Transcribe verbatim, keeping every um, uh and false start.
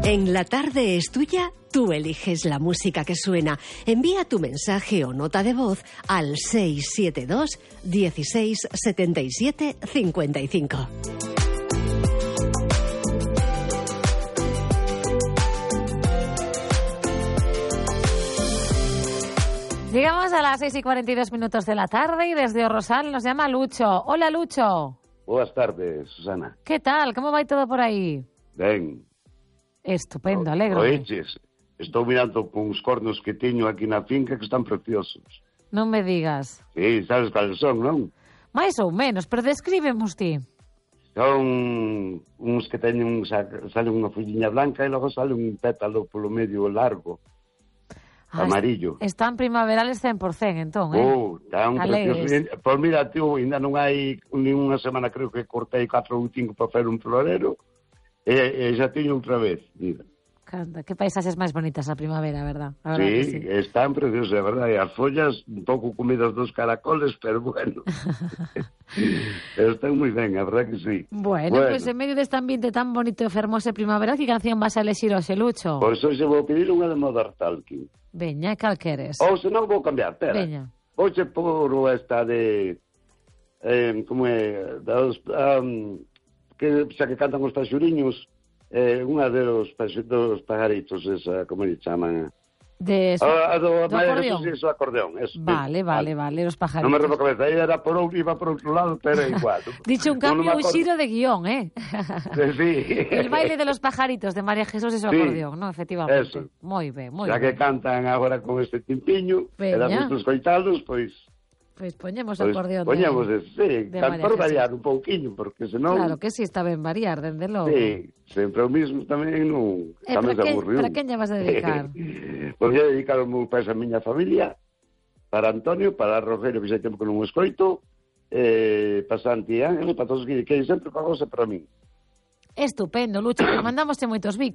En La Tarde es Tuya, tú eliges la música que suena. Envía tu mensaje o nota de voz al seis siete dos, dieciséis, setenta y siete, cincuenta y cinco. Llegamos a las seis y cuarenta y dos minutos de la tarde y desde Orrosal nos llama Lucho. Hola, Lucho. Buenas tardes, Susana. ¿Qué tal? ¿Cómo va todo por ahí? Ben. Estupendo, alegro. Oiches, estou mirando con uns cornos que teño aquí na finca que están preciosos. Non me digas. Sí, sabes cales son, non? Mais ou menos, pero descríbemos ti. Son uns que teñen, sale unha folliña blanca e logo sale un pétalo polo medio largo, Ah, amarillo. Están primaverales cen por cento, entón, eh? Oh, tan Alegres. preciosos. Pois mira, tío, ainda non hai ni unha semana, creo que cortei catro ou cinco para facer un florero. E, e xa teño outra vez, mira. Canta, que paisaxes máis bonitas a primavera, verdad? A verdad Sí, que sí, están preciosas, é verdad. E as follas un pouco comidas dos caracoles, pero bueno. Están moi ben, a verdad que sí. Bueno, bueno, pues en medio deste ambiente tan bonito e fermoso e primavera, que canción vas a elexir hoxe, Lucho? Por iso se vou pedir unha de Modern Talking. Veña, cal queres? Ou se non vou cambiar, pera. Veña. Vouche por esta de... Eh, como é? Das... Um, que xa que cantan os paxuriños, eh, unha de los, dos pajaritos, esa, como lle chaman? De so, a, a do, do acordeón. Eso, acordeón. Eso, vale, vale, vale, los pajaritos. Non me rebo a cabeza, aí era por outro, iba por outro lado, pero é igual. Dicho un cambio, un xiro de guión, eh? Sí. El baile de los pajaritos de María Jesús e su sí, acordeón, ¿no? Efectivamente. Eso. Moi ben, moi Ya ben. que cantan agora con este timpiño, e dan estos coitados, pois... Pois poñemos o Pois, acordeón poñemos, de, sí, de can, por variar un pouquiño, porque senón... Claro que sí, está ben variar, dende logo. Sí, sempre o mismo tamén non... Eh, tamén para, se que, aburriu. para quen lle vas a dedicar? Pois voy a dedicar o meu país a miña familia, para Antonio, para Rogelio, que xa tempo que non o escoito, eh, para Santi Ángel, para todos que, que sempre para vos e para min. Estupendo, Lucho, que mandamos moitos bicos.